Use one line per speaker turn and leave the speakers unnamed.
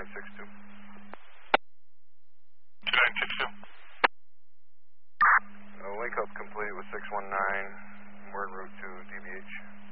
2962.
2962.
Link up complete with 619. We're en route to DVH.